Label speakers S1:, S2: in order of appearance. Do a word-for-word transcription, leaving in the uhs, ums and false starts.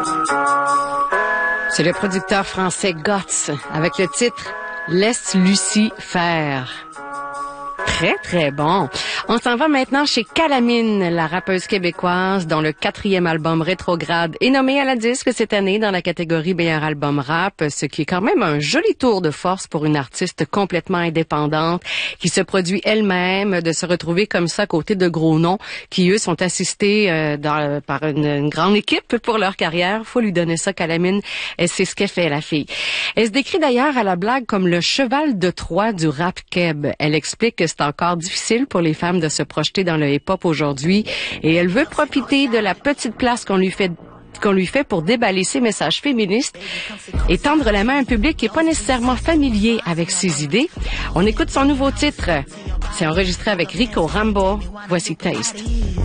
S1: C'est le producteur français Guts avec le titre « Laisse Lucie faire ». Très, très bon. On s'en va maintenant chez Calamine, la rappeuse québécoise, dont le quatrième album Rétrograde est nommé à la disque cette année dans la catégorie meilleur album rap, ce qui est quand même un joli tour de force pour une artiste complètement indépendante qui se produit elle-même, de se retrouver comme ça à côté de gros noms qui, eux, sont assistés euh, dans, par une, une grande équipe pour leur carrière. Faut lui donner ça, Calamine. Et c'est ce qu'elle fait, la fille. Elle se décrit d'ailleurs à la blague comme le cheval de Troie du rap keb. Elle explique que c'est encore difficile pour les femmes de se projeter dans le hip-hop aujourd'hui et elle veut profiter de la petite place qu'on lui fait qu'on lui fait pour déballer ses messages féministes et tendre la main à un public qui n'est pas nécessairement familier avec ses idées. On écoute son nouveau titre. C'est enregistré avec Rico Rambo. Voici Taste.